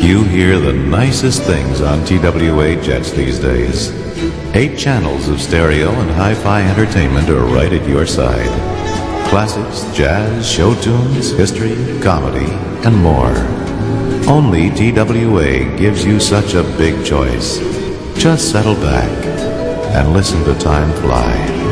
You hear the nicest things on TWA jets these days. 8 channels of stereo and hi-fi entertainment are right at your side. Classics, jazz, show tunes, history, comedy, and more. Only TWA gives you such a big choice. Just settle back and listen to time fly.